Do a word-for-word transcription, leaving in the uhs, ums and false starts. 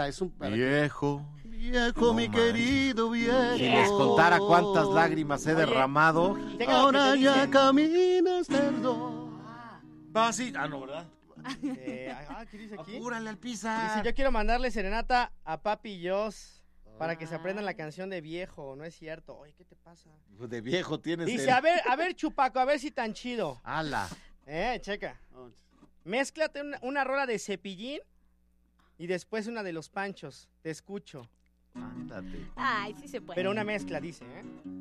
esta es un... Viejo. Viejo, No mi manches. querido viejo. Si les contara cuántas lágrimas he Oye, derramado. checa lo Ahora que te ya dicen. caminas perdón. Va así. Ah, no, ¿verdad? Eh, ah, ¿qué dice aquí? Apúrale al pizza. Dice, yo quiero mandarle serenata a Papi Joss para que se aprendan la canción de viejo. No es cierto. Oye, ¿qué te pasa? De viejo tienes Dice, el... a ver, a ver, Chupaco, a ver si tan chido. Ala. Eh, checa. Mézclate una, una rola de Cepillín y después una de Los Panchos. Te escucho. Ándate. Ay, sí se puede. Pero una mezcla, dice, ¿eh?